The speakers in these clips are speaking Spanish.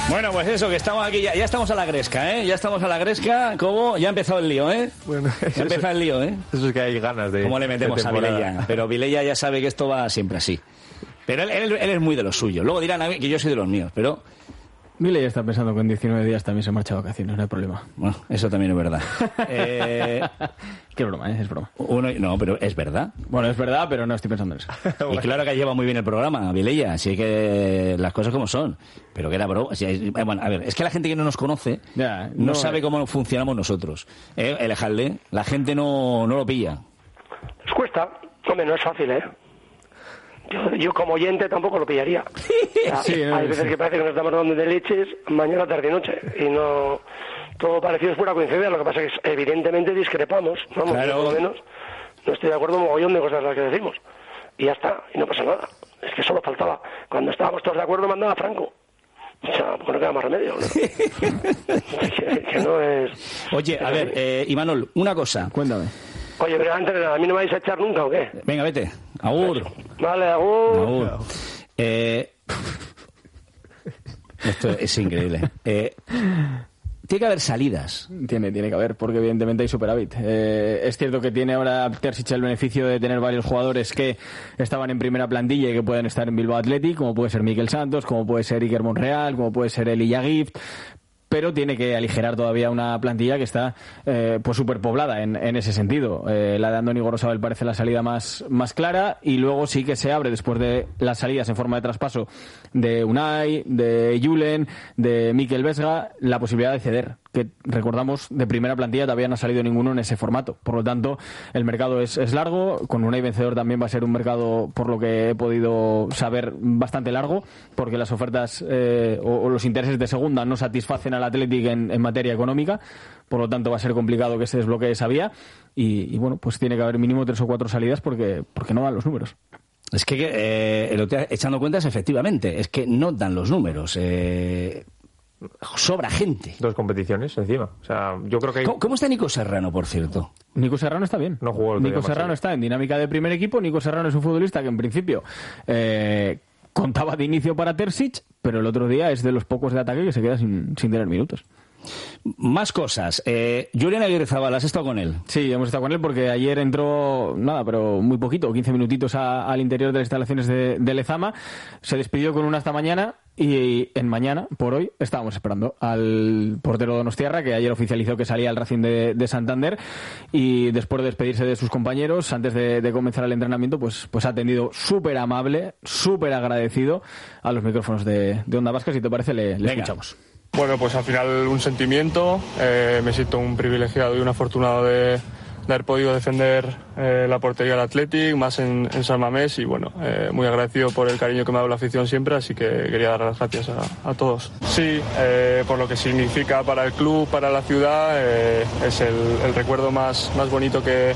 Bueno, pues eso, que estamos aquí, ya estamos a la gresca, ¿eh? Ya estamos a la gresca, ¿cómo? Ya ha empezado el lío, ¿eh? Bueno, ya ha empezado el lío, ¿eh? Eso es que hay ganas de... ¿Cómo le metemos a Vilella? Pero Vilella ya sabe que esto va siempre así. Pero él es muy de los suyos. Luego dirán a mí que yo soy de los míos, pero... Vilella está pensando que en 19 días también se marcha de vacaciones, no hay problema. Bueno, eso también es verdad. Qué broma, ¿eh? Es broma. No, pero es verdad. Bueno, es verdad, pero no estoy pensando en eso. Y claro que lleva muy bien el programa, Vilella, así que las cosas como son. Pero que era broma. Bueno, a ver, es que la gente que no nos conoce no sabe cómo funcionamos nosotros. El Ejalde, la gente no lo pilla. Les cuesta. Hombre, no es fácil, ¿eh? Yo como oyente tampoco lo pillaría. O sea, hay veces que parece que nos estamos dando de leches mañana, tarde y noche. Y no... Todo parecido es pura coincidencia. Lo que pasa es que evidentemente discrepamos. Vamos, claro. Yo por lo menos no estoy de acuerdo en un mogollón de cosas las que decimos. Y ya está. Y no pasa nada. Es que solo faltaba. Cuando estábamos todos de acuerdo mandaba Franco. O sea, porque no queda más remedio, ¿no? que no es... Oye, a ver, Imanol, una cosa. Cuéntame. Oye, pero antes de nada, ¿a mí no me vais a echar nunca o qué? Venga, vete. Agur. Vale, agur. Agur. Esto es increíble. Tiene que haber salidas. Tiene que haber, porque evidentemente hay superávit. Es cierto que tiene ahora Terzic el beneficio de tener varios jugadores que estaban en primera plantilla y que pueden estar en Bilbao Athletic, como puede ser Mikel Santos, como puede ser Iker Monreal, como puede ser Elijah Gift, pero tiene que aligerar todavía una plantilla que está pues súper poblada en ese sentido. La de Andoni Gorosabel parece la salida más clara, y luego sí que se abre, después de las salidas en forma de traspaso de Unai, de Julen, de Mikel Vesga, la posibilidad de ceder, que recordamos de primera plantilla todavía no ha salido ninguno en ese formato. Por lo tanto, el mercado es largo. Con Unai vencedor también va a ser un mercado, por lo que he podido saber, bastante largo, porque las ofertas o los intereses de segunda no satisfacen al Athletic en materia económica. Por lo tanto, va a ser complicado que se desbloquee esa vía, y bueno, pues tiene que haber mínimo 3 o 4 salidas porque no dan los números. Es que echando cuentas, efectivamente, es que no dan los números. Sobra gente. 2 competiciones encima. O sea, yo creo que hay... ¿Cómo está Nico Serrano, por cierto? Nico Serrano está bien. No jugó el otro Nico día, Serrano está en dinámica de primer equipo. Nico Serrano es un futbolista que en principio contaba de inicio para Terzic, pero el otro día es de los pocos de ataque que se queda sin tener minutos. Más cosas. Julen Aguirrezabala, ¿has estado con él? Sí, hemos estado con él porque ayer entró, pero muy poquito, 15 minutitos al interior de las instalaciones de Lezama. Se despidió con una hasta mañana, y en mañana, por hoy, estábamos esperando al portero donostiarra, que ayer oficializó que salía al Racing de Santander, y después de despedirse de sus compañeros, antes de comenzar el entrenamiento, pues ha atendido súper amable, súper agradecido a los micrófonos de Onda Vasca. Si te parece, le escuchamos. Bueno, pues al final un sentimiento, me siento un privilegiado y un afortunado de haber podido defender la portería del Athletic, más en San Mamés, y bueno, muy agradecido por el cariño que me ha dado la afición siempre, así que quería dar las gracias a todos. Sí, por lo que significa para el club, para la ciudad, es el recuerdo más bonito que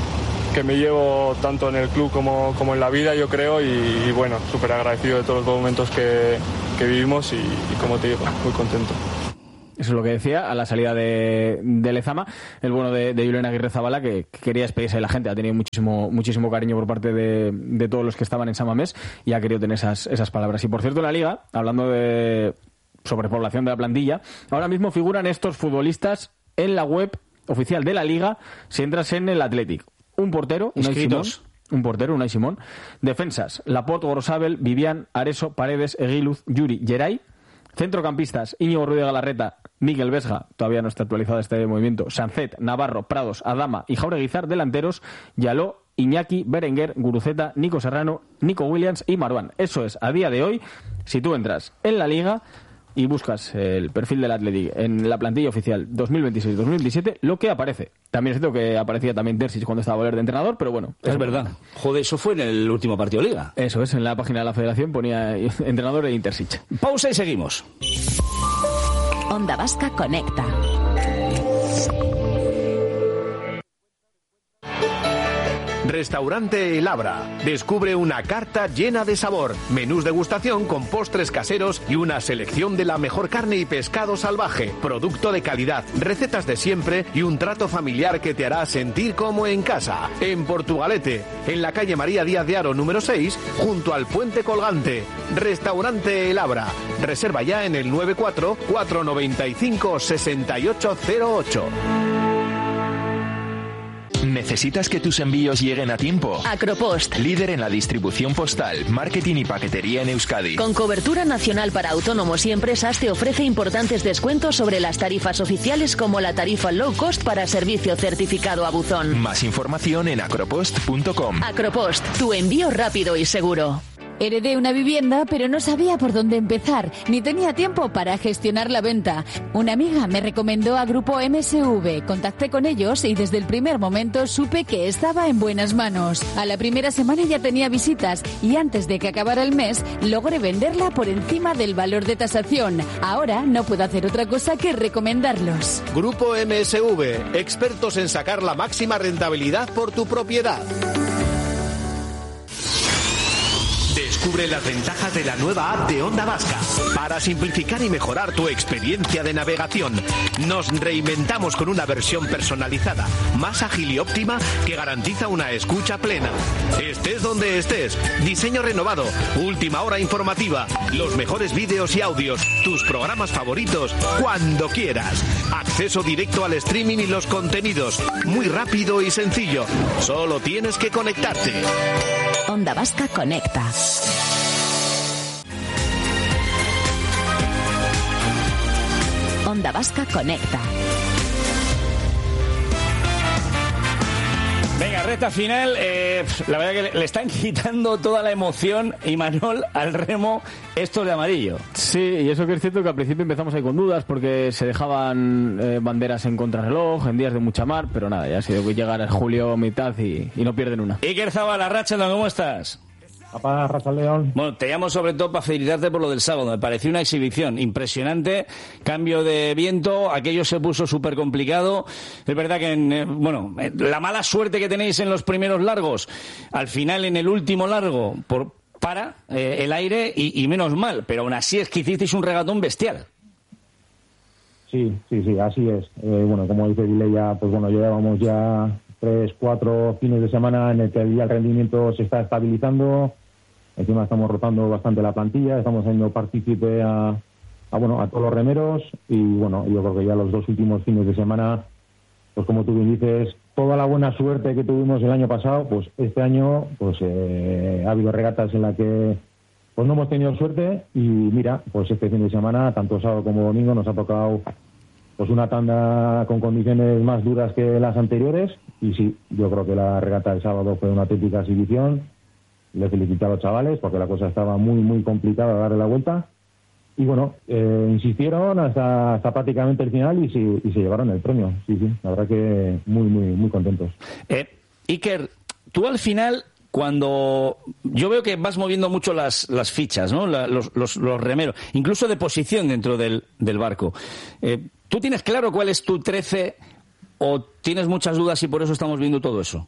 me llevo tanto en el club como en la vida, yo creo, y bueno, súper agradecido de todos los momentos que vivimos, y como te digo, muy contento. Eso es lo que decía a la salida de Lezama, el bueno de Julen Aguirrezabala, que quería despedirse de la gente. Ha tenido muchísimo cariño por parte de todos los que estaban en San Mamés, y ha querido tener esas palabras. Y por cierto, en la Liga, hablando de sobrepoblación de la plantilla, ahora mismo figuran estos futbolistas en la web oficial de la Liga si entras en el Athletic. Un portero, Unai Simón. Defensas: Laporte, Gorosabel, Vivian, Areso, Paredes, Eguiluz, Yuri, Geray. Centrocampistas: Íñigo Ruiz de Galarreta, Mikel Vesga, todavía no está actualizado este movimiento, Sancet, Navarro, Prados, Adama y Jaureguizar. Delanteros: Yaló, Iñaki, Berenguer, Guruceta, Nico Serrano, Nico Williams y Marwan. Eso es, a día de hoy, si tú entras en la Liga y buscas el perfil del Athletic en la plantilla oficial 2026-2027, lo que aparece. También es cierto que aparecía también Terzic cuando estaba Valer de entrenador, pero bueno. Es verdad. Joder, eso fue en el último partido de Liga. Eso es, en la página de la Federación ponía entrenador de Terzic. Pausa y seguimos. Onda Vasca conecta. Restaurante El Abra. Descubre una carta llena de sabor, menús degustación con postres caseros y una selección de la mejor carne y pescado salvaje, producto de calidad, recetas de siempre y un trato familiar que te hará sentir como en casa. En Portugalete, en la calle María Díaz de Haro número 6, junto al Puente Colgante. Restaurante El Abra. Reserva ya en el 94 495 6808. ¿Necesitas que tus envíos lleguen a tiempo? Acropost. Líder en la distribución postal, marketing y paquetería en Euskadi. Con cobertura nacional para autónomos y empresas, te ofrece importantes descuentos sobre las tarifas oficiales, como la tarifa low cost para servicio certificado a buzón. Más información en acropost.com. Acropost, tu envío rápido y seguro. Heredé una vivienda, pero no sabía por dónde empezar, ni tenía tiempo para gestionar la venta. Una amiga me recomendó a Grupo MSV. Contacté con ellos y desde el primer momento supe que estaba en buenas manos. A la primera semana ya tenía visitas y antes de que acabara el mes logré venderla por encima del valor de tasación. Ahora no puedo hacer otra cosa que recomendarlos. Grupo MSV, expertos en sacar la máxima rentabilidad por tu propiedad. Descubre las ventajas de la nueva app de Onda Vasca. Para simplificar y mejorar tu experiencia de navegación, nos reinventamos con una versión personalizada, más ágil y óptima, que garantiza una escucha plena. Estés donde estés, diseño renovado, última hora informativa, los mejores vídeos y audios, tus programas favoritos, cuando quieras. Acceso directo al streaming y los contenidos, muy rápido y sencillo. Solo tienes que conectarte. Onda Vasca conecta. Onda Vasca conecta. Venga, recta final. La verdad que le están quitando toda la emoción, Imanol, al remo estos de amarillo. Sí, y eso que es cierto que al principio empezamos ahí con dudas porque se dejaban banderas en contrarreloj, en días de mucha mar, pero nada, ya ha sido que llegar a julio mitad y no pierden una. Iker Zabala, Rachelon, ¿cómo estás? Papá, Racha León. Bueno, te llamo sobre todo para felicitarte por lo del sábado. Me pareció una exhibición impresionante. Cambio de viento, aquello se puso súper complicado. Es verdad que, la mala suerte que tenéis en los primeros largos, al final en el último largo, para el aire y menos mal. Pero aún así es que hicisteis un regatón bestial. Sí, así es. Como dice Vileya, llevábamos ya 3-4 fines de semana en el que el rendimiento se está estabilizando. Encima estamos rotando bastante la plantilla, estamos haciendo partícipe a todos los remeros y yo creo que ya los 2 últimos fines de semana, pues como tú bien dices, toda la buena suerte que tuvimos el año pasado, pues este año ha habido regatas en las que pues no hemos tenido suerte y mira, pues este fin de semana, tanto sábado como domingo, nos ha tocado pues una tanda con condiciones más duras que las anteriores y sí, yo creo que la regata del sábado fue una auténtica exhibición. Le felicito a los chavales porque la cosa estaba muy, muy complicada darle la vuelta. Y insistieron hasta prácticamente el final y se llevaron el premio. Sí, la verdad que muy, muy, muy contentos. Iker, tú al final, cuando yo veo que vas moviendo mucho las fichas, ¿no? Los remeros, incluso de posición dentro del barco. ¿Tú tienes claro cuál es tu 13 o tienes muchas dudas y por eso estamos viendo todo eso?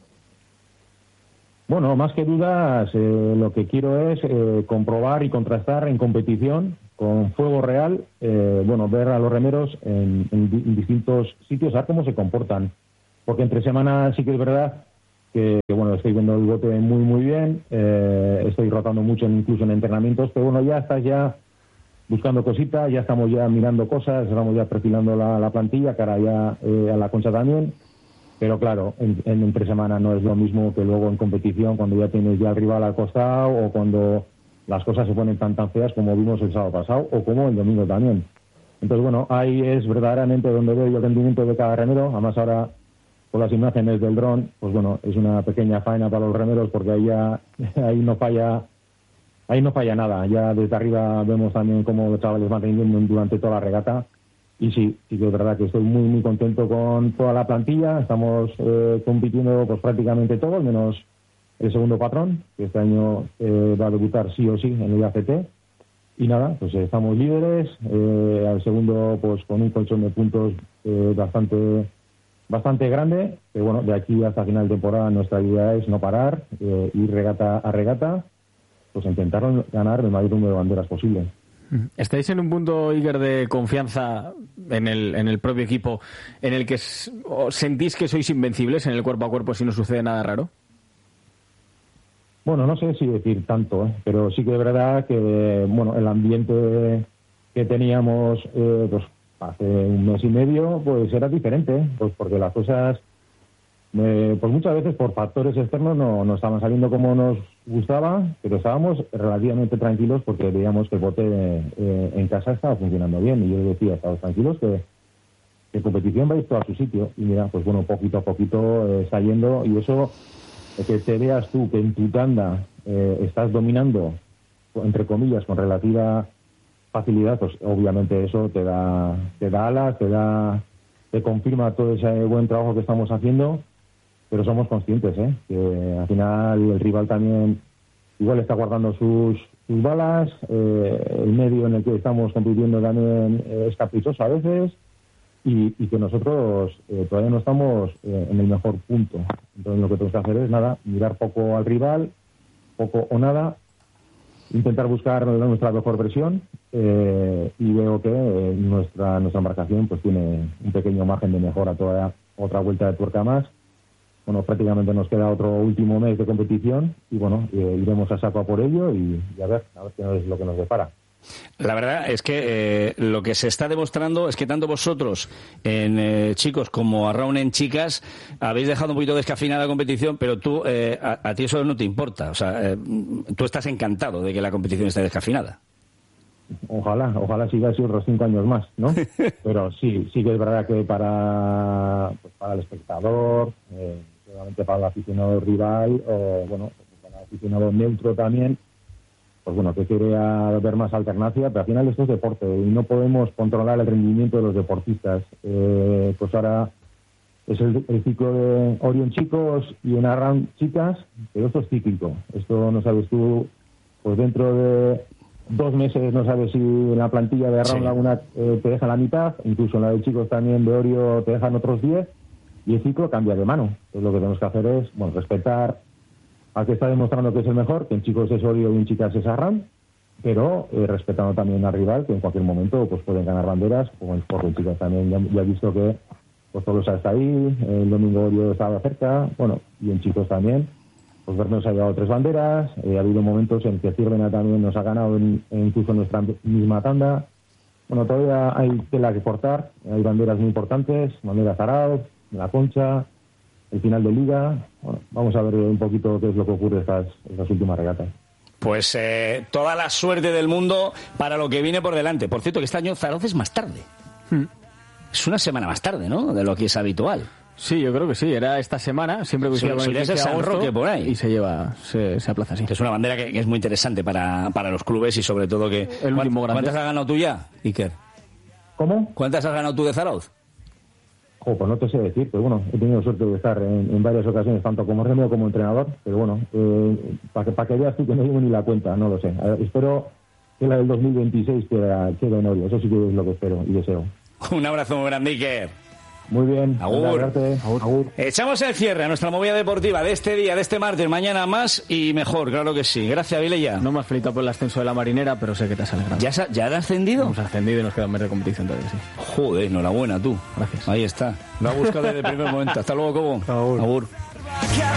Bueno, más que dudas, lo que quiero es comprobar y contrastar en competición con fuego real, ver a los remeros en distintos sitios, a ver cómo se comportan. Porque entre semanas sí que es verdad que estoy viendo el bote muy, muy bien, estoy rotando mucho incluso en entrenamientos, pero ya estás ya buscando cositas, ya estamos ya mirando cosas, estamos ya perfilando la plantilla, cara ya a la concha también. Pero claro, entre semana no es lo mismo que luego en competición, cuando ya tienes ya al rival al costado o cuando las cosas se ponen tan feas como vimos el sábado pasado o como el domingo también. Entonces, ahí es verdaderamente donde veo yo el rendimiento de cada remero. Además, ahora, con las imágenes del dron, pues es una pequeña faena para los remeros porque ahí no falla nada. Ya desde arriba vemos también cómo los chavales van rindiendo durante toda la regata. Y sí que es verdad que estoy muy, muy contento con toda la plantilla. Estamos compitiendo pues prácticamente todos, menos el segundo patrón, que este año va a debutar sí o sí en el IACT. Y nada, pues estamos líderes. Al segundo, pues con un colchón de puntos bastante bastante grande, pero bueno, de aquí hasta final de temporada nuestra idea es no parar, ir regata a regata, pues intentar ganar el mayor número de banderas posible. ¿Estáis en un punto, Iker, de confianza en el propio equipo en el que sentís que sois invencibles en el cuerpo a cuerpo si no sucede nada raro? Bueno, no sé si decir tanto, pero sí que es verdad que bueno, el ambiente que teníamos pues hace un mes y medio pues era diferente, pues porque las cosas pues muchas veces por factores externos no estaban saliendo como nos gustaba, pero estábamos relativamente tranquilos porque veíamos que el bote en casa estaba funcionando bien, y yo decía, estamos tranquilos que competición va a ir todo a su sitio, y mira, pues bueno, poquito a poquito está yendo, y eso, que te veas tú que en tu tanda estás dominando, entre comillas, con relativa facilidad, pues obviamente eso te da alas, te confirma todo ese buen trabajo que estamos haciendo, pero somos conscientes que al final el rival también igual está guardando sus balas, el medio en el que estamos compitiendo también es caprichoso a veces, y que nosotros todavía no estamos en el mejor punto. Entonces lo que tenemos que hacer es mirar poco al rival, poco o nada, intentar buscar nuestra mejor versión, y veo que nuestra embarcación pues tiene un pequeño margen de mejora, toda otra vuelta de tuerca más. Bueno, prácticamente nos queda otro último mes de competición y bueno, iremos a saco a por ello y a ver qué es lo que nos depara. La verdad es que lo que se está demostrando es que tanto vosotros en chicos como Arraun en chicas habéis dejado un poquito descafeinada la competición, pero tú, a ti eso no te importa. O sea, tú estás encantado de que la competición esté descafeinada. Ojalá siga así otros 5 años más, ¿no? Pero sí que es verdad que para el espectador, seguramente para el aficionado rival, o bueno, para el aficionado neutro también, pues bueno, que quiere ver más alternancia, pero al final esto es deporte y no podemos controlar el rendimiento de los deportistas. Pues ahora es el ciclo de Orion chicos y en Arraun chicas, pero esto es cíclico. Esto no sabes tú, pues dentro de 2 meses no sabes si en la plantilla de Arraun Laguna te dejan la mitad, incluso en la de chicos también de Orio te dejan otros 10, y el ciclo cambia de mano. Entonces lo que tenemos que hacer es, bueno, respetar al que está demostrando que es el mejor, que en chicos es Orio y en chicas es Arraun, pero respetando también al rival, que en cualquier momento pues pueden ganar banderas, como en chicas también ya he visto que pues Tolosa está ahí, el domingo Orio estaba cerca, bueno, y en chicos también. Pues Bermeos ha llevado 3 banderas, ha habido momentos en que Círvena también nos ha ganado incluso en nuestra misma tanda. Bueno, todavía hay tela que cortar, hay banderas muy importantes, bandera Zarauz, La Concha, el final de Liga. Bueno, vamos a ver un poquito qué es lo que ocurre estas últimas regatas. Pues toda la suerte del mundo para lo que viene por delante. Por cierto, que este año Zarauz es más tarde. Es una semana más tarde, ¿no?, de lo que es habitual. Sí, yo creo que sí. Era esta semana, siempre coincide con el 15 de San agosto, Roque por ahí. Y se aplaza así. Es una bandera que es muy interesante para los clubes y sobre todo que... El último grande. ¿Cuántas has ganado tú ya, Iker? ¿Cómo? ¿Cuántas has ganado tú de Zarauz? Pues no te sé decir, pero bueno, he tenido suerte de estar en varias ocasiones, tanto como remo como entrenador, pero bueno, para que veas tú que no llevo ni la cuenta, no lo sé. Espero que la del 2026 quede en Orio, eso sí que es lo que espero y deseo. Un abrazo muy grande, Iker. Muy bien. Agur. Agur. Echamos el cierre a nuestra movida deportiva de este día, de este martes, mañana más y mejor, claro que sí. Gracias, Vilella. No me has felicitado por el ascenso de la Marinera, pero sé que te has alegrado. ¿Ya has ascendido? Hemos ascendido y nos queda un mes de competición todavía, sí. Joder, enhorabuena tú. Gracias. Ahí está. Lo ha buscado desde el primer momento. Hasta luego, Cobo. Agur. Agur.